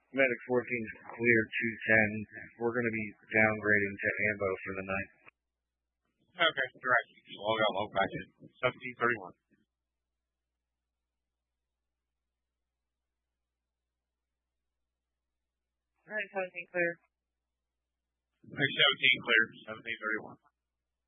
Medic 14 is clear 210. We're going to be downgrading to ambo for the night. Okay, direct. Log out, log back in. 1731. All right, 17 clear. 17 clear. 1731.